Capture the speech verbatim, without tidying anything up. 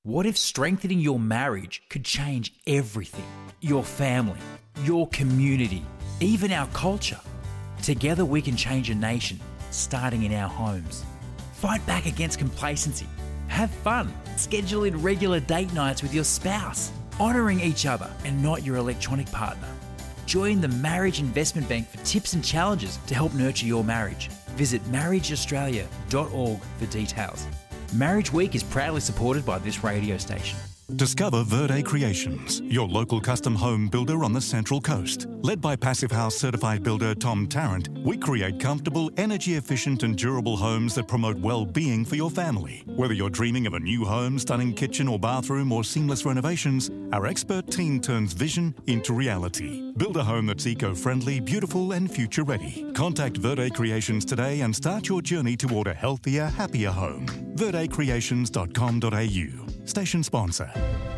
What if strengthening your marriage could change everything? Your family, your community, even our culture. Together we can change a nation, starting in our homes. Fight back against complacency. Have fun. Schedule in regular date nights with your spouse, honouring each other and not your electronic partner. Join the Marriage Investment Bank for tips and challenges to help nurture your marriage. Visit marriage australia dot org for details. Marriage Week is proudly supported by this radio station. Discover Verde Creations, your local custom home builder on the Central Coast. Led by Passive House certified builder Tom Tarrant, we create comfortable, energy-efficient and durable homes that promote well-being for your family. Whether you're dreaming of a new home, stunning kitchen or bathroom or seamless renovations, our expert team turns vision into reality. Build a home that's eco-friendly, beautiful and future-ready. Contact Verde Creations today and start your journey toward a healthier, happier home. verde creations dot com dot a u. Station sponsor.